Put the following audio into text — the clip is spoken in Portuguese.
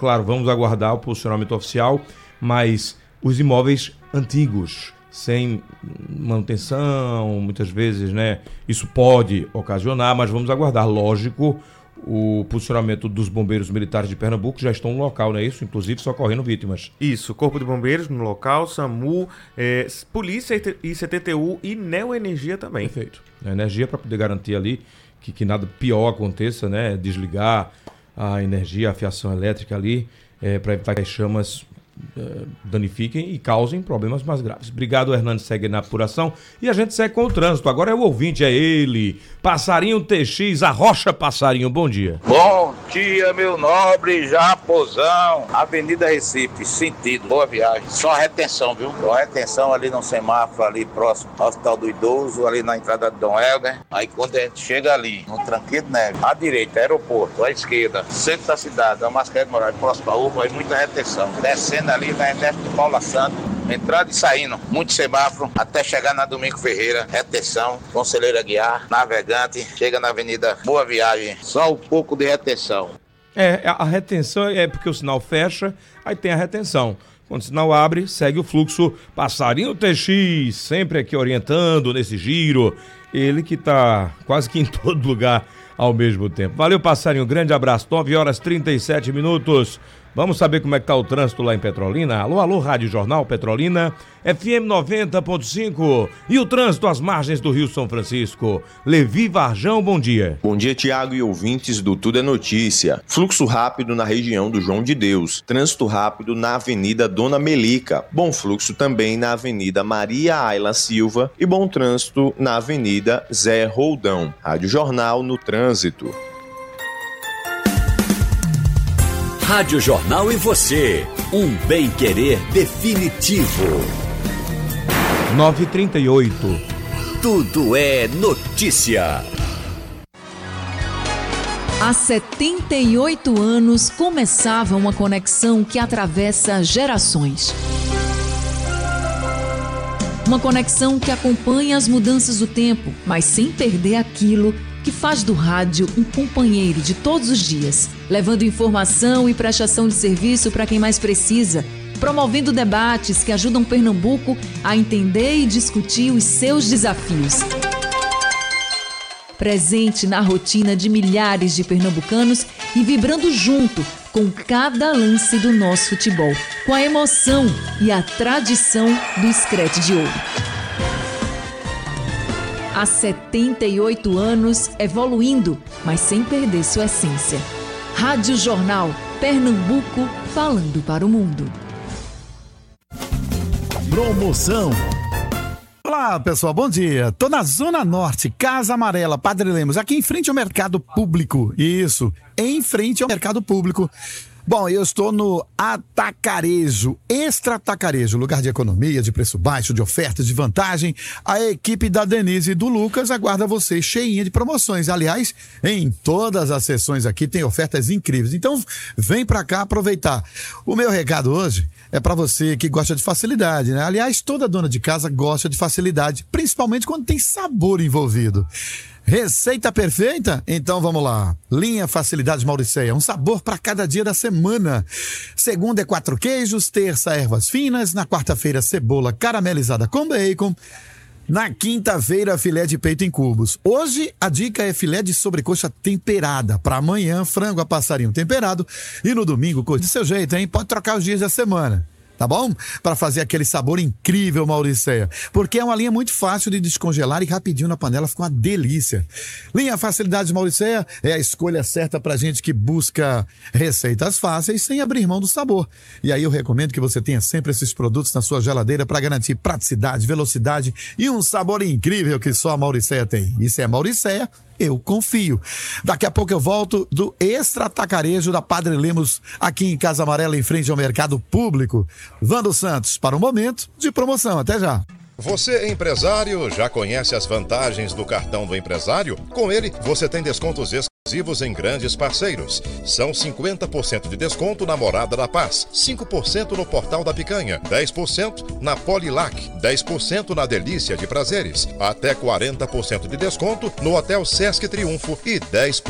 claro, vamos aguardar o posicionamento oficial, mas os imóveis antigos, sem manutenção, muitas vezes, né? Isso pode ocasionar, mas vamos aguardar, lógico, o posicionamento dos bombeiros militares de Pernambuco. Já estão no local, não é isso? Inclusive socorrendo vítimas. Isso, Corpo de Bombeiros no local, SAMU, Polícia e CTTU e Neoenergia também. Perfeito. A energia para poder garantir ali que nada pior aconteça, né? Desligar a energia, a fiação elétrica ali, para evitar que as chamas danifiquem e causem problemas mais graves. Obrigado, Hernandes, segue na apuração e a gente segue com o trânsito. Agora é o ouvinte, é ele, Passarinho TX, a Rocha Passarinho, bom dia. Bom dia, meu nobre Japozão, Avenida Recife, sentido, boa viagem, só retenção, viu? Só retenção ali no semáforo, ali próximo ao Hospital do Idoso, ali na entrada de Dom Helder. Aí quando a gente chega ali, no Tranquilo Neve, à direita, aeroporto, à esquerda, centro da cidade, a Mascarenhas de Moraes, próximo à UPA, aí muita retenção. Descendo ali na Ernesto de Paula Santos, entrando e saindo, muito semáforo, até chegar na Domingo Ferreira, retenção, Conselheiro Aguiar, Navegante, chega na Avenida Boa Viagem, só um pouco de retenção. A retenção é porque o sinal fecha, aí tem a retenção. Quando o sinal abre, segue o fluxo. Passarinho TX, sempre aqui orientando nesse giro, ele que tá quase que em todo lugar ao mesmo tempo. Valeu, Passarinho, grande abraço, 9h37. Vamos saber como é que tá o trânsito lá em Petrolina. Alô, Rádio Jornal Petrolina, FM 90.5 e o trânsito às margens do Rio São Francisco. Levi Varjão, bom dia. Bom dia, Tiago e ouvintes do Tudo é Notícia. Fluxo rápido na região do João de Deus. Trânsito rápido na Avenida Dona Melica. Bom fluxo também na Avenida Maria Ayla Silva e bom trânsito na Avenida Zé Roldão. Rádio Jornal no trânsito. Rádio Jornal e você, um bem-querer definitivo. 9h38. Tudo é notícia. Há 78 anos começava uma conexão que atravessa gerações. Uma conexão que acompanha as mudanças do tempo, mas sem perder aquilo que faz do rádio um companheiro de todos os dias, levando informação e prestação de serviço para quem mais precisa, promovendo debates que ajudam Pernambuco a entender e discutir os seus desafios. Presente na rotina de milhares de pernambucanos e vibrando junto com cada lance do nosso futebol, com a emoção e a tradição do Screte de Ouro. Há 78 anos, evoluindo, mas sem perder sua essência. Rádio Jornal, Pernambuco, falando para o mundo. Promoção. Olá, pessoal, bom dia. Tô na Zona Norte, Casa Amarela, Padre Lemos, aqui em frente ao Mercado Público. Isso, em frente ao Mercado Público. Bom, eu estou no Atacarejo, Extra Atacarejo, lugar de economia, de preço baixo, de ofertas, de vantagem. A equipe da Denise e do Lucas aguarda você cheinha de promoções. Aliás, em todas as sessões aqui tem ofertas incríveis. Então, vem pra cá aproveitar. O meu recado hoje é pra você que gosta de facilidade, né? Aliás, toda dona de casa gosta de facilidade, principalmente quando tem sabor envolvido. Receita perfeita? Então vamos lá. Linha Facilidades Mauriceia, um sabor para cada dia da semana. Segunda é 4 queijos, terça ervas finas, na quarta-feira cebola caramelizada com bacon, na quinta-feira filé de peito em cubos. Hoje a dica é filé de sobrecoxa temperada, para amanhã frango a passarinho temperado e no domingo coisa do seu jeito, hein? Pode trocar os dias da semana. Tá bom? Para fazer aquele sabor incrível, Mauriceia. Porque é uma linha muito fácil de descongelar e rapidinho na panela fica uma delícia. Linha Facilidades Mauriceia é a escolha certa pra gente que busca receitas fáceis sem abrir mão do sabor. E aí eu recomendo que você tenha sempre esses produtos na sua geladeira para garantir praticidade, velocidade e um sabor incrível que só a Mauriceia tem. E se é Mauriceia, eu confio. Daqui a pouco eu volto do Extra Atacarejo da Padre Lemos, aqui em Casa Amarela, em frente ao Mercado Público. Vando Santos, para um momento de promoção. Até já. Você, empresário, já conhece as vantagens do cartão do empresário? Com ele, você tem descontos exclusivos em grandes parceiros. São 50% de desconto na Morada da Paz, 5% no Portal da Picanha, 10% na Polilac, 10% na Delícia de Prazeres, até 40% de desconto no Hotel Sesc Triunfo e 10%